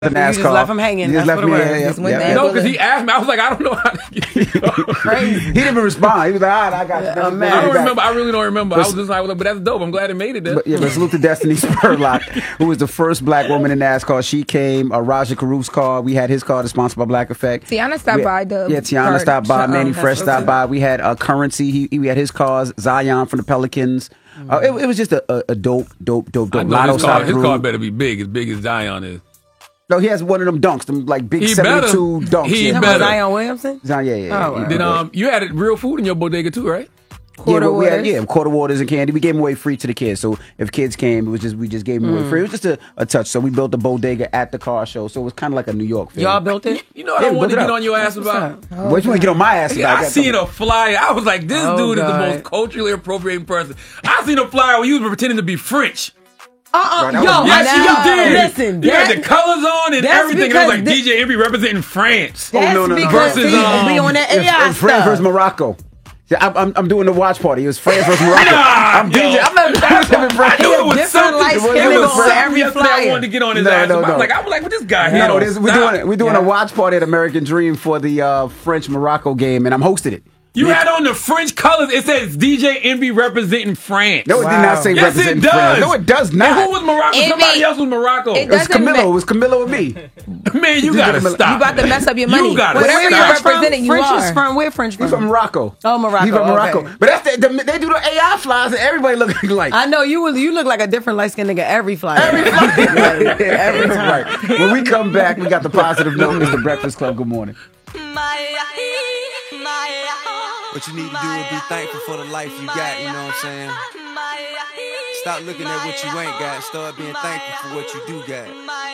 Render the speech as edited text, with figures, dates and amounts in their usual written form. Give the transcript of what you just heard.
The NASCAR. You just left him hanging. That's what it was. No, because he asked me. I was like, I don't know how to get it. Crazy. He didn't even respond. He was like, all right, I got you. I don't remember. I really don't remember. I was just like, but that's dope. I'm glad it made it there. But salute to Destiny Spurlock, who was the first black woman in NASCAR. She came. Raja Karuf's car. We had his car that's sponsored by Black Effect. Tiana stopped by. Tiana stopped by. Manny Fresh stopped by. We had Currency. We had his cars. Zion from the Pelicans. It was just a dope. I know his car better be big as Zion is. No, he has one of them dunks, them like big 72 dunks. He better. Zion Williamson? Zion, yeah. Oh, then you had real food in your bodega too, right? Quarter waters and candy. We gave them away free to the kids. So if kids came, we just gave them away free. It was just a touch. So we built the bodega at the car show. So it was kind of like a New York film. Y'all built it? You know what I wanted to get on your ass about? What you want to get on my ass about? I seen a flyer. I was like, this dude is the most culturally appropriating person. I seen a flyer where you were pretending to be French. Yes, you did. Listen, you had the colors on and everything. It was like DJ Envy representing France. Versus we on that AI France versus Morocco. I'm doing the watch party. It was France versus Morocco. I'm DJ. I'm not dancing in France. I knew it was something. It was every flyer. I wanted to get on his ass. I was like, what this guy had? We're doing a watch party at American Dream for the French Morocco game, and I'm hosting it. You had on the French colors. It says DJ Envy representing France. No, it did not say representing France. No, it does not. And who was Morocco? Somebody else was Morocco. It was Camilo. It was Camilo and me. Man, you gotta stop. You about to mess up your money. You gotta Whatever you're representing, you French are. is from where? French He's from Morocco. Oh, Morocco. He's from Morocco. Okay. But that's they do the AI flies and everybody looking like. I know you look like a different light skinned nigga every flyer. Every time. When we come back, we got the positive note. It's the Breakfast Club. Good morning. What you need to do is be thankful for the life you got, you know what I'm saying? Stop looking at what you ain't got, start being thankful for what you do got.